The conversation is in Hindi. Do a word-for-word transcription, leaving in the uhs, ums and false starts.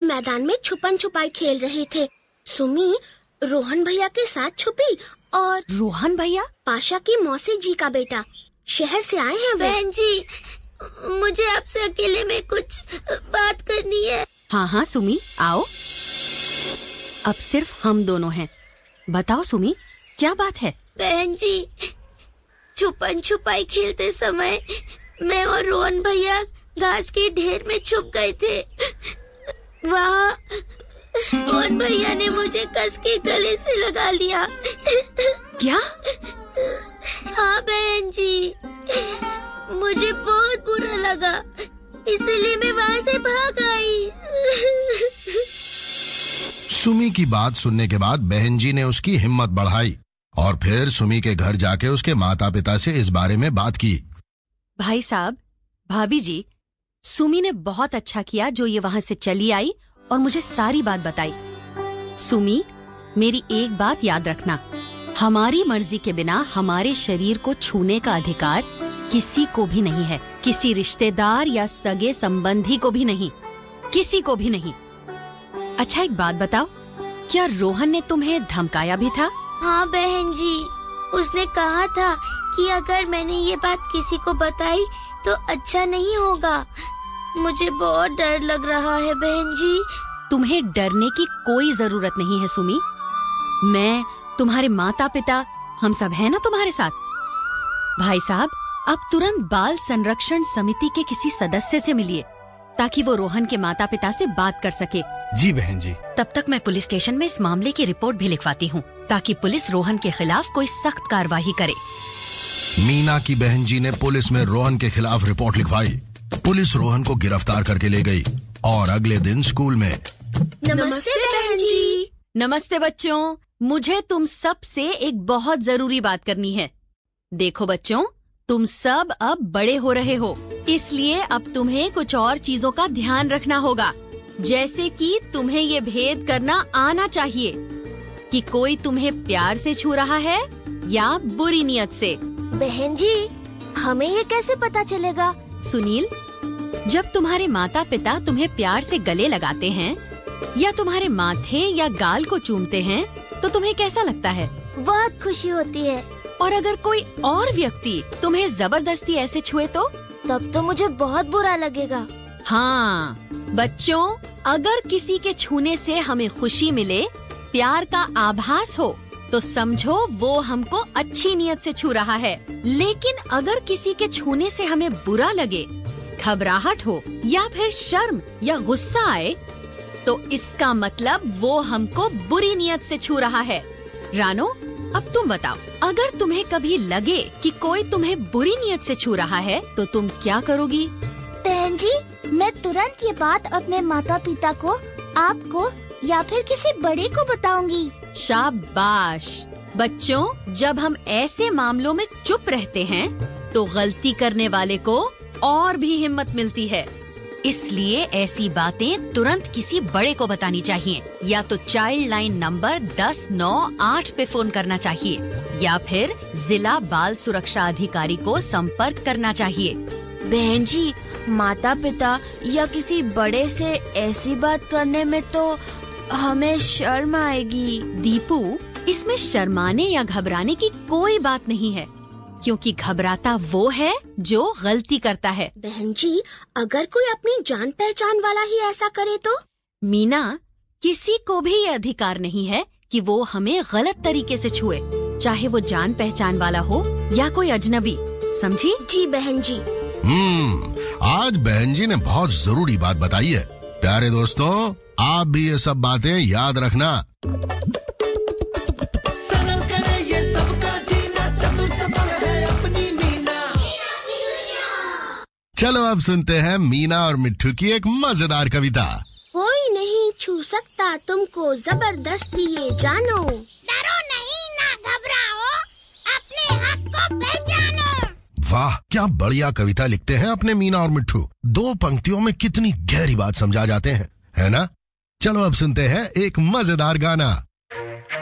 मैदान में छुपन छुपाई खेल रहे थे। सुमी रोहन भैया के साथ छुपी और रोहन भैया? पाशा की मौसी जी का बेटा, शहर से आए हैं। बहन जी, मुझे आपसे अकेले में कुछ बात करनी है। हाँ हाँ सुमी, आओ। अब सिर्फ हम दोनों हैं। बताओ सुमी, क्या बात है? बहन जी, छुपन छुपाई खेलते समय मैं और रोहन भैया घास के ढेर में छुप गए थे। वहाँ रोहन भैया ने मुझे कस के गले से लगा लिया। क्या? हाँ बहन जी, मुझे बहुत बुरा लगा, इसलिए मैं वहाँ से भाग आई। सुमी की बात सुनने के बाद बहन जी ने उसकी हिम्मत बढ़ाई और फिर सुमी के घर जाके उसके माता पिता से इस बारे में बात की। भाई साहब, भाभी जी, सुमी ने बहुत अच्छा किया जो ये वहाँ से चली आई और मुझे सारी बात बताई। सुमी, मेरी एक बात याद रखना, हमारी मर्जी के बिना हमारे शरीर को छूने का अधिकार किसी को भी नहीं है, किसी रिश्तेदार या सगे संबंधी को भी नहीं, किसी को भी नहीं। अच्छा एक बात बताओ, क्या रोहन ने तुम्हें धमकाया भी था? हाँ बहन जी, उसने कहा था कि अगर मैंने ये बात किसी को बताई तो अच्छा नहीं होगा। मुझे बहुत डर लग रहा है बहन जी। तुम्हें डरने की कोई जरूरत नहीं है सुमी। मैं, तुम्हारे माता पिता, हम सब हैं ना तुम्हारे साथ। भाई साहब, आप तुरंत बाल संरक्षण समिति के किसी सदस्य से मिलिए ताकि वो रोहन के माता पिता से बात कर सके। जी बहन जी। तब तक मैं पुलिस स्टेशन में इस मामले की रिपोर्ट भी लिखवाती हूँ ताकि पुलिस रोहन के खिलाफ कोई सख्त कार्रवाई करे। मीना की बहन जी ने पुलिस में रोहन के खिलाफ रिपोर्ट लिखवाई। पुलिस रोहन को गिरफ्तार करके ले गई और अगले दिन स्कूल में। नमस्ते बहन जी। नमस्ते बच्चों, मुझे तुम सब से एक बहुत जरूरी बात करनी है। देखो बच्चों, तुम सब अब बड़े हो रहे हो, इसलिए अब तुम्हें कुछ और चीजों का ध्यान रखना होगा, जैसे कि तुम्हें ये भेद करना आना चाहिए कि कोई तुम्हें प्यार से छू रहा है या बुरी नीयत से। बहन जी, हमें ये कैसे पता चलेगा? सुनील, जब तुम्हारे माता पिता तुम्हें प्यार से गले लगाते हैं या तुम्हारे माथे या गाल को चूमते हैं तो तुम्हें कैसा लगता है? बहुत खुशी होती है। और अगर कोई और व्यक्ति तुम्हें जबरदस्ती ऐसे छुए तो? तब तो मुझे बहुत बुरा लगेगा। हाँ बच्चों, अगर किसी के छूने से हमें खुशी मिले, प्यार का आभास हो, तो समझो वो हमको अच्छी नीयत से छू रहा है। लेकिन अगर किसी के छूने से हमें बुरा लगे, घबराहट हो या फिर शर्म या गुस्सा आए, तो इसका मतलब वो हमको बुरी नीयत से छू रहा है। रानो, अब तुम बताओ, अगर तुम्हें कभी लगे कि कोई तुम्हें बुरी नीयत से छू रहा है तो तुम क्या करोगी? बहन जी, मैं तुरंत ये बात अपने माता पिता को, आपको या फिर किसी बड़े को बताऊंगी। शाबाश बच्चों, जब हम ऐसे मामलों में चुप रहते हैं तो गलती करने वाले को और भी हिम्मत मिलती है। इसलिए ऐसी बातें तुरंत किसी बड़े को बतानी चाहिए, या तो चाइल्ड लाइन नंबर दस नौ आठ पे फोन करना चाहिए या फिर जिला बाल सुरक्षा अधिकारी को संपर्क करना चाहिए। बहन जी, माता पिता या किसी बड़े से ऐसी बात करने में तो हमें शर्म आएगी। दीपू, इसमें शर्माने या घबराने की कोई बात नहीं है, क्योंकि घबराता वो है जो गलती करता है। बहन जी, अगर कोई अपनी जान पहचान वाला ही ऐसा करे तो? मीना, किसी को भी ये अधिकार नहीं है कि वो हमें गलत तरीके से छुए, चाहे वो जान पहचान वाला हो या कोई अजनबी। समझी? जी बहन जी। हम्म आज बहन जी ने बहुत जरूरी बात बताई है। प्यारे दोस्तों, आप भी ये सब बातें याद रखना। सरल करे ये सबका जीना, चतुर चपल है अपनी मीना। चलो अब सुनते हैं मीना और मिट्ठू की एक मजेदार कविता। कोई नहीं छू सकता तुमको जबरदस्ती, ये जानो। डरो नहीं, ना घबराओ, अपने हक को पहचानो। वाह, क्या बढ़िया कविता लिखते हैं अपने मीना और मिट्ठू। दो पंक्तियों में कितनी गहरी बात समझा जाते हैं, है ना? चलो अब सुनते हैं एक मजेदार गाना।